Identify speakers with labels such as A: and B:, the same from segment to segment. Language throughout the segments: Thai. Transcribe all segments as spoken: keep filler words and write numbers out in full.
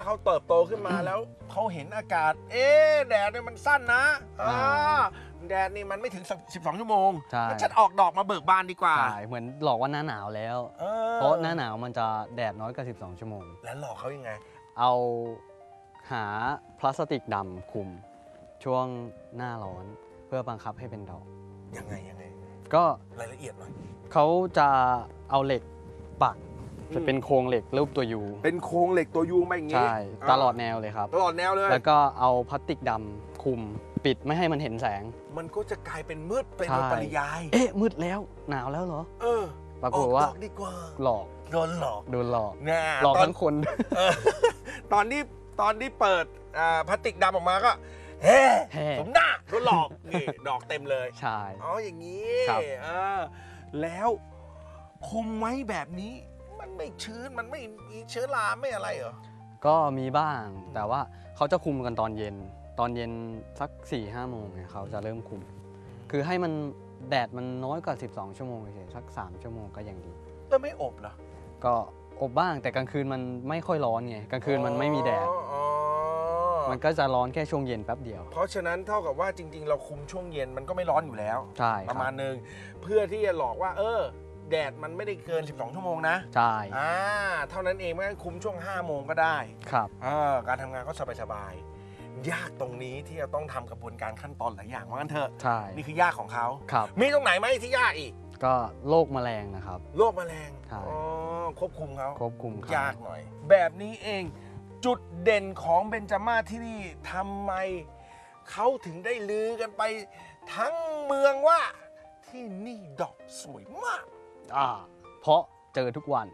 A: เขาเติบโตขึ้นมาแล้วเขาเห็นอากาศเอ๊ะแดดเนี่ยมันสั้นนะอ่าแดดนี่มันไม่ถึงสิบสองชั่วโมงฉันออกดอกมาเบิกบานดีกว่า
B: ใช่เหมือนหลอกว่าหน้าหนาวแล้วเพราะหน้าหนาวมันจะแดดน้อยกว่าสิบสองชั่วโมง
A: แล้วหลอกเขายังไง
B: เอาหาพลาสติกดำคลุมช่วงหน้าร้อนเพื่อบังคับให้เป็นดอก
A: ยังไงยังไง
B: ก็
A: รายละเอียดหน่อย
B: เขาจะเอาเหล็กปักจะเป็นโครงเหล็กรูปตัวยู
A: เป็นโครงเหล็กตัวยูมาอย่างงี้
B: ใช่ตลอดแนวเลยครับ
A: ตลอดแนวเลย
B: แล้วก็เอาพลาสติกดำคลุมปิดไม่ให้มันเห็นแสง
A: มันก็จะกลายเป็นมืดไปโดยปริยาย
B: เอ๊ะมืดแล้วหนาวแล้วเหรอ
A: เออ
B: ปรากฏว่า
A: ดีกว่า
B: หลอก
A: โดนหลอก
B: โดนหลอก
A: ห
B: ลอกทั้งคน
A: ตอนนี้ตอนที่เปิดพลาสติกดำออกมาก็เฮ้สมหน้าโดนหลอกนี่ดอกเต็มเลย
B: ใช่
A: อ๋ออย่างนี้แล้วคุมไว้แบบนี้มันไม่ชื้นมันไม่มีเชื้อราไม่อะไรเหรอ
B: ก็มีบ้างแต่ว่าเขาจะคุมกันตอนเย็นตอนเย็นสักสี่ห้าโมงเนี่ยเขาจะเริ่มคุมคือให้มันแดดมันน้อยกว่าสิบสองชั่วโมงเฉยๆสักสามชั่วโมงก็ยังดี
A: แล้วไม่อบเหรอ
B: ก็อบบ้างแต่กลางคืนมันไม่ค่อยร้อนไงกลางคืนมันไม่มีแดดมันก็จะร้อนแค่ช่วงเย็นแป๊บเดียว
A: เพราะฉะนั้นเท่ากับว่าจริงๆเราคุมช่วงเย็นมันก็ไม่ร้อนอยู่แล้ว
B: ใช่
A: ประมาณนึงเพื่อที่จะหลอกว่าเออแดดมันไม่ได้เกินสิบสองชั่วโมงนะ
B: ใช่
A: อ่าเท่านั้นเองไม่งั้นคุมช่วงห้าโมงก็ได้
B: ครับ
A: อ่าการทำงานก็สบายๆยากตรงนี้ที่จะต้องทำกระบวนการขั้นตอนหลายอย่างว่างั้นเถอะ
B: ใช่
A: นี่คือยากของเขา
B: ครับ
A: มีตรงไหนไหมที่ยากอีก
B: ก็โรคแมลงนะครับ
A: โรคแมลง
B: ใช่
A: อ๋อควบคุมเขา
B: ควบคุม
A: ยากหน่อยแบบนี้เองจุดเด่นของเบญจมาศที่นี่ทำไมเขาถึงได้ลือกันไปทั้งเมืองว่าที่นี่ดอกสวยมาก
B: อ่าเพราะเจอทุกวัน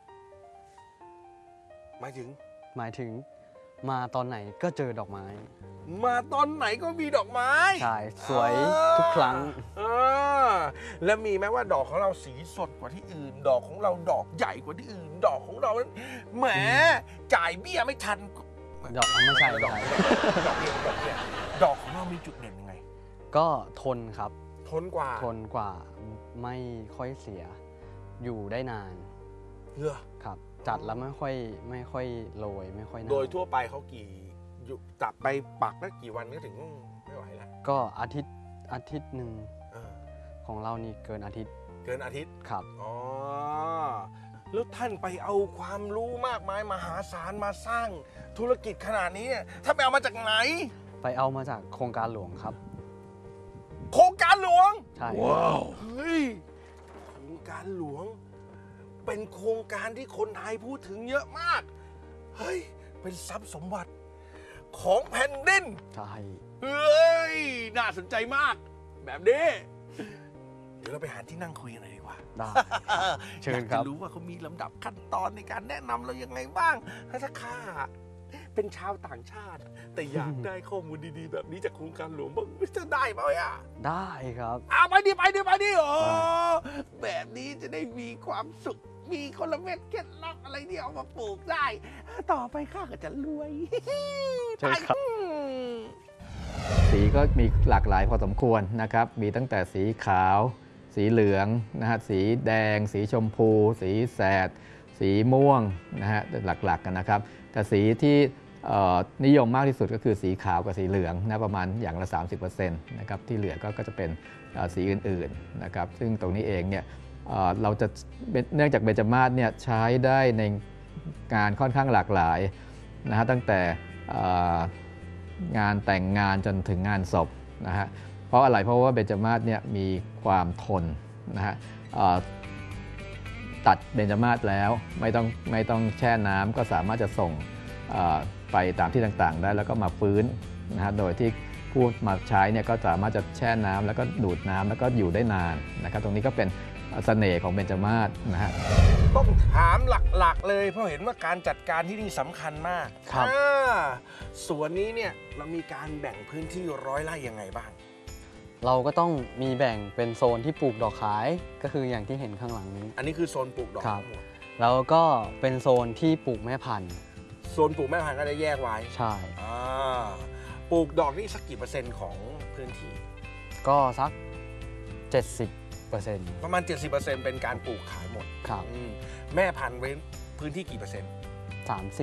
A: หมายถึง
B: หมายถึงมาตอนไหนก็เจอดอกไม้
A: มาตอนไหนก็มีดอกไม้
B: ใช่สวยทุกครั้ง
A: แล้วมีไหมว่าดอกของเราสีสดกว่าที่อื่นดอกของเราดอกใหญ่กว่าที่อื่นดอกของเราแหมจ่ายเบี้ยไม่ทัน
B: ดอกไม่ใช่ดอก
A: ดอกเดียวดอกเดียวดอกของเรามีจุดเด่นยังไง
B: ก็ทนครับ
A: ทนกว่า
B: ทนกว่าไม่ค่อยเสียอยู่ได้นาน
A: เหรอ
B: ครับจัดแล้วไม่ค่อยไม่ค่อยโรยไม่ค่อย
A: โดยทั่วไปเขากี่จับไปปักได้กี่วันก็ถึงไม่ไหวแล้ว
B: ก็อาทิตย์อาทิตย์หนึ่งของเรานี่เกินอาทิตย์
A: เกินอาทิตย์
B: ครับ
A: อ๋อแล้วท่านไปเอาความรู้มากมายมหาศาลมาสร้างธุรกิจขนาดนี้เนี่ยท่านไปเอามาจากไหน
B: ไปเอามาจากโครงการหลวงครับ
A: โครงการหลวง
B: ใช่
A: ว้าวเฮ้ยโครงการหลวงเป็นโครงการที่คนไทยพูดถึงเยอะมากเฮ้ยเป็นทรัพย์สมบัติของแผ่นดิน
B: ใช่
A: เฮ้ยน่าสนใจมากแบบนี้เดี๋ยวเราไปหาที่นั่งคุยกันหน่อยดีกว่า
B: ได้เชิญครับ
A: จะรู้ว่าเขามีลำดับขั้นตอนในการแนะนำเรายังไงบ้างถ้าข้าเป็นชาวต่างชาติแต่อยากได้ข้อมูลดีๆแบบนี้จากโครงการหลวงบ้างจะได้ไหมอ่ะ
B: ได้ครับ
A: อ่ะไปดิไปดิไปดิโอ้แบบนี้จะได้มีความสุขมีคนละเม็ดเคล็ดลับอะไรที่เอามาปลูกได้ต่อไปข้าก็จะรวย
B: ใช่ครับ
C: สีก็มีหลากหลายพอสมควรนะครับมีตั้งแต่สีขาวสีเหลืองนะฮะสีแดงสีชมพูสีแสดสีม่วงนะฮะหลักๆกันนะครับแต่สีที่นิยมมากที่สุดก็คือสีขาวกับสีเหลืองนะประมาณอย่างละ สามสิบเปอร์เซ็นต์ นะครับที่เหลือ ก็จะเป็นสีอื่นๆนะครับซึ่งตรงนี้เองเนี่ยเราจะเนื่องจากเบญจมาศเนี่ยใช้ได้ในงานค่อนข้างหลากหลายนะฮะตั้งแต่งานแต่งงานจนถึงงานศพนะฮะเพราะอะไรเพราะว่าเบญจมาศเนี่ยมีความทนนะฮะตัดเบญจมาศแล้วไม่ต้องไม่ต้องแช่น้ำก็สามารถจะส่งไปตามที่ต่างๆได้แล้วก็มาฟื้นนะฮะโดยที่ผู้มาใช้เนี่ยก็สามารถจะแช่น้ำแล้วก็ดูดน้ำแล้วก็อยู่ได้นานนะครับตรงนี้ก็เป็นเสน่ห์ของเบญจมาศนะฮะ
A: ต้องถามหลักๆเลยเพราะเห็นว่าการจัดการที่นี่สำคัญมาก
B: ครับ
A: สวนนี้เนี่ยเรามีการแบ่งพื้นที่ร้อยไร่ยังไงบ้าง
B: เราก็ต้องมีแบ่งเป็นโซนที่ปลูกดอกขายก็คืออย่างที่เห็นข้างหลังนี้
A: อันนี้คือโซนปลูกดอก
B: ครับแล้วก็เป็นโซนที่ปลูกแม่พันธุ์
A: โซนปลูกแม่พันธุ์ก็จะแยกไว้
B: ใช่
A: ปลูกดอกนี่สักกี่เปอร์เซ็นต์ของพื้นที่
B: ก็สักเจ็ดสิบเปอร์เซ็นต์
A: ประมาณ เจ็ดสิบเปอร์เซ็นต์ เป็นการปลูกขายหมด
B: ครับ
A: แม่พันธุ์เว้นพื้นที่กี่เปอร์เซ็นต์
B: สามสิบ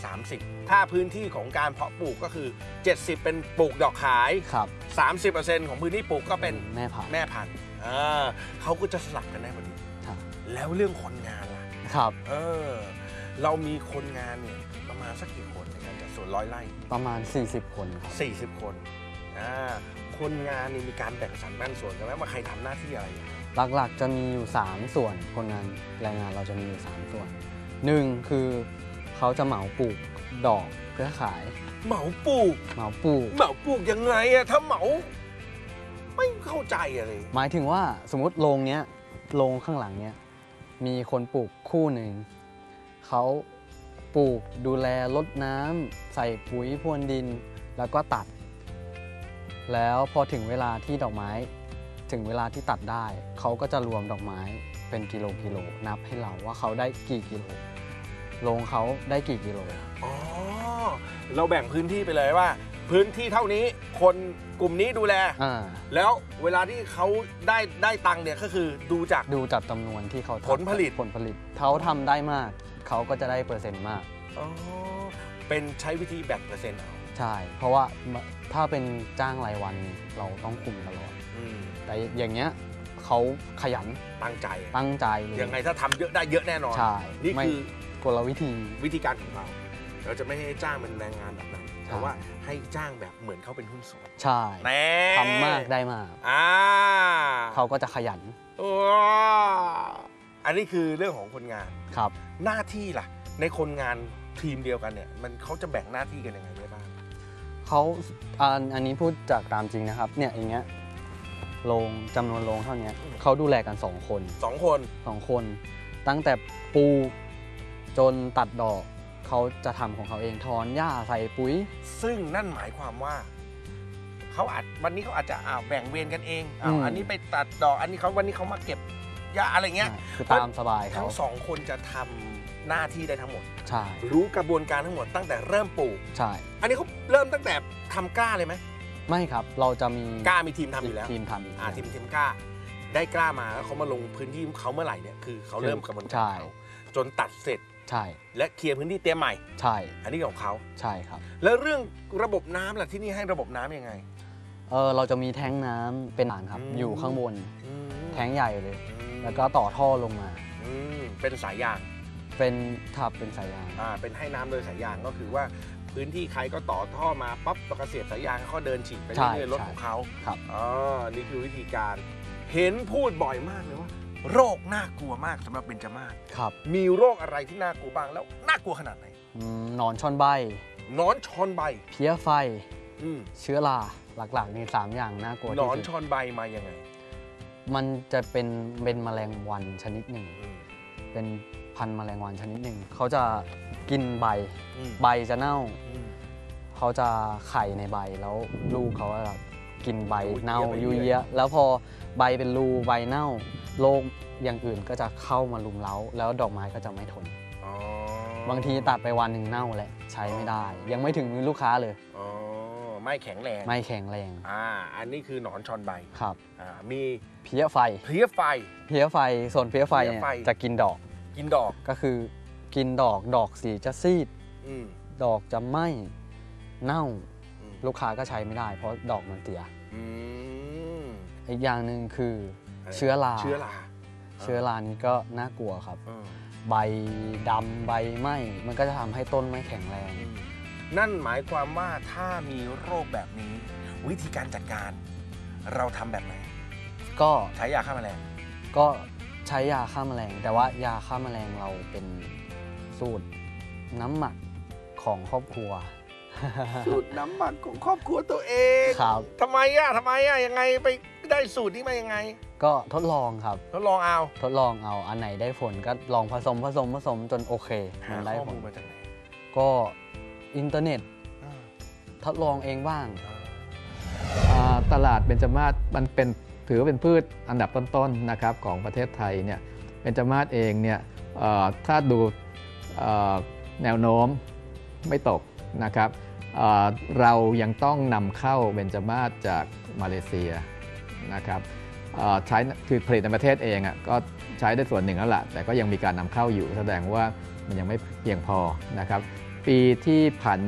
A: สามสิบ ถ้าพื้นที่ของการเพาะปลูกก็คือ เจ็ดสิบ เป็นปลูกดอกขาย
B: ครับ
A: สามสิบเปอร์เซ็นต์ ของพื้นที่ปลูกก็เป็น
B: แม่พันธุ์
A: แม่พันธุ์อ่าเขาก็จะสลับกันได้พอดี
B: ครับ
A: แล้วเรื่องคนงานล่ะ
B: ครับ
A: เออเรามีคนงานเนี่ยประมาณสักกี่คนในการจัดสวนร้อยไร่
B: ประมาณ สี่สิบ คนครับ
A: สี่สิบ คนอ่าคนงานนี่มีการแบ่งสรรปันส่วนกันไหมว่าใครทำหน้าที่อะไรอย่าง
B: หลักๆจะมีอยู่ สาม ส่วนคนงานแรงงานเราจะมีอยู่ สาม ส่วนหนึ่งคือเขาจะเหมาปลูกดอกเพื่อขาย
A: เหมาปลูก
B: เหมาปลูก
A: เหมาปลูกยังไงอะถ้าเหมาไม่เข้าใจอะไร
B: หมายถึงว่าสมมติโรงเนี้ยโรงข้างหลังเนี้ยมีคนปลูกคู่หนึ่งเขาปลูกดูแลรดน้ำใส่ปุ๋ยพรวนดินแล้วก็ตัด แล้วพอถึงเวลาที่ดอกไม้ถึงเวลาที่ตัดได้เขาก็จะรวมดอกไม้เป็นกิโลกิโลนับให้เราว่าเขาได้กี่กิโลโรงเขาได้กี่กิโล
A: อ๋อเราแบ่งพื้นที่ไปเลยว่า พื้นที่เท่านี้คนกลุ่มนี้ดูแล
B: อ่า
A: แล้วเวลาที่เขาได้ได้ตังค์เนี่ยก็คือดูจาก
B: ดูจากจำนวนที่เขาทำ
A: ผลผลิต
B: ผลผลิตเขาทำได้มากเขาก็จะได้เปอร์เซ็นต์มาก
A: อ๋อเป็นใช้วิธีแบ่งเปอร์เซ็นต์เอา
B: ใช่ เพราะว่าถ้าเป็นจ้างรายวันเราต้องคุมตลอด
A: อืม
B: แต่อย่างเงี้ยเขาขยัน
A: ตั้งใจ
B: ตั้งใจเลย
A: ยังไงถ้าทำเยอะได้เยอะแน่นอน
B: ใช่
A: นี่
B: ไม่
A: คือก
B: ลวิธี
A: วิธีการของเรา เราจะไม่ให้จ้างเป็นแรงงานแบบนั้น
B: ใช่
A: แต่ว่าให้จ้างแบบเหมือนเขาเป็นหุ้นส่วน
B: ใช่
A: แน่
B: ทำมากได้มาก
A: อ่า
B: เขาก็จะขยัน
A: ว้าวอันนี้คือเรื่องของคนงาน
B: ครับ
A: หน้าที่ล่ะ ในคนงานทีมเดียวกันเนี่ยมันเขาจะแบ่งหน้าที่กันยังไงได้บ้าง
B: เขาอันอันนี้พูดจากตามจริงนะครับเนี่ยอย่างเงี้ยโรงจำนวนโรงเท่านี้เขาดูแลกันสองคน
A: สองคน
B: สองคน ตั้งแต่ปลูกจนตัดดอกเขาจะทำของเขาเองถอนหญ้าใส่ปุ๋ย
A: ซึ่งนั่นหมายความว่าเขาอาจวันนี้เขาอาจจะอ้าวแบ่งเวรกันเองอ้าว
B: อืม
A: อันนี้ไปตัดดอกอันนี้เขาวันนี้เขามาเก็บหญ้าอะไรเงี้ย
B: อ่าคือตามสบายเขา
A: ทั้งสองคนจะทำหน้าที่ได้ทั้งหมด
B: ใช่
A: รู้กระบวนการทั้งหมดตั้งแต่เริ่มปลูก
B: ใช่
A: อันนี้เขาเริ่มตั้งแต่ทำกล้าเลยไหม
B: ไม่ครับเราจะมี
A: กล้ามีทีมทำอยู่แล้ว
B: ทีมทำอีก
A: อ่าทีมทีมกล้า ได้กล้ามาแล้วเขามาลงพื้นที่ของเขาเมื่อไหร่เนี่ยคือเขาเริ่มกระบวนการ
B: ใช่
A: เขาจนตัดเสร็จ
B: ใช่
A: และเคลียร์พื้นที่เตรียมใหม่
B: ใช่
A: อันนี้ของเขา
B: ใช่ครับ
A: แล้วเรื่องระบบน้ำล่ะที่นี่ให้ระบบน้ำยังไง
B: เออเราจะมีแท้งน้ำเป็นอ่างครับ
A: อืม
B: อยู่ข้างบน
A: อืม
B: แท้งใหญ่เลย
A: อืม
B: แล้วก็ต่อท่อลงมา
A: อืมเป็นสายยาง
B: เป็นทับเป็นสายยาง
A: อ่าเป็นให้น้ำโดยสายยางก็คือว่าพื้นที่ใครก็ต่อท่อมาปั๊บปกระเสียบสายยางเขาเดินฉีดไป
B: ใช่
A: เรื่อยๆรถ
B: ใช่
A: ของเขา
B: ครับ
A: อ๋อนี่คือวิธีการ เห็นพูดบ่อยมากเลยว่า โรคน่ากลัวมากสำหรับเบญจมาศ
B: ครับ
A: มีโรคอะไรที่น่ากลัวบ้างแล้วน่ากลัวขนาดไหน
B: อืมหนอนชอนใบ
A: หนอนชอนใบ
B: เพี้ยไฟ
A: อืม
B: เชื้อราหลักๆนี่สามอย่างน่ากลัว
A: หน
B: ที่
A: อน
B: สุด
A: ชอนใบมายังไง
B: มันจะเป็นเป็นแมลงวันชนิดหนึ่ง
A: อืม
B: เป็นพันธุ์แมลงวันชนิดหนึ่งเขาจะกินใบ
A: อืม
B: ใบจะเน่า
A: อืม
B: เขาจะไข่ในใบแล้วลูกเขาก็แบบกินใบ
A: โอ้ย
B: เน่า
A: เยี่ยมไป
B: ยุย
A: เรื่อย
B: เยะแล้วพอใบเป็นรูใบเน่าโรคอย่างอื่นก็จะเข้ามาลุมเล้าแล้วดอกไม้ก็จะไม่ทน
A: อ๋อ
B: บางทีตัดไปวันหนึ่งเน่าแหละใช้ไม่ได้ ยังไม่ถึงมือลูกค้าเลย
A: อ๋อไม่แข็งแรง
B: ไม่แข็งแรง
A: อ่าอันนี้คือหนอนชอนใบ
B: ครับ
A: อ่ามี
B: เพี้ยไฟ
A: เพลี้ยไฟ
B: เพี้ยไฟส่วนเพี้ยไฟเนี่ย
A: เพี้ยไฟ
B: จะกินดอก
A: กินดอก
B: ก็คือกินดอกดอกสีจะซีด
A: อืม
B: ดอกจะไหม้เน่า
A: อืม
B: ลูกค้าก็ใช้ไม่ได้ เพราะดอกมันเสีย
A: อืม
B: อีกอย่างหนึ่งคือ
A: อะไร
B: เชื้อรา
A: เชื้อรา
B: เชื้อรานี้ก็น่ากลัวครับ
A: อืม
B: ใบดำใบไหม้มันก็จะทำให้ต้นไม่แข็งแรง
A: นั่นหมายความว่าถ้ามีโรคแบบนี้ วิธีการจัดการ เราทำแบบไหน
B: ก็
A: ใช้ยาฆ่าแมลง
B: ก็ใช้ยาฆ่าแมลง แต่ว่ายาฆ่าแมลงเราเป็นสูตรน้ำหมักของครอบครัว
A: สูตรน้ำหมักของครอบครัวตัวเอง
B: ครับ
A: ทำไมอ่ะทำไมอ่ะยังไงไปได้สูตรนี้มายังไง
B: ก็ทดลองครับ
A: ทดลองเอา
B: ทดลองเอาอันไหนได้ผลก็ลองผสมผสมผสมจนโอเค
A: หา
B: มันได้
A: ข้อ
B: ผ
A: มู
B: ล
A: ลมาจากไหน
B: ก็อินเทอร์เน็ต
A: อ่า
B: ทดลองเองบ้าง
C: อ่าตลาดเบญจมาศมันเป็นถือว่าเป็นพืชอันดับต้นๆนะครับของประเทศไทยเนี่ยเบญจมาศเองเนี่ยเอ่อถ้าดูเอ่อแนวโน้มไม่ตกนะครับเอ่อเรายังต้องนำเข้าเบญจมาศจากมาเลเซียนะครับเอ่อใช้คือผลิตในประเทศเองอ่ะก็ใช้ได้ส่วนหนึ่งแล้วล่ะแต่ก็ยังมีการนำเข้าอยู่แสดงว่ามันยังไม่เพียงพอนะครับปีที่ผ่าน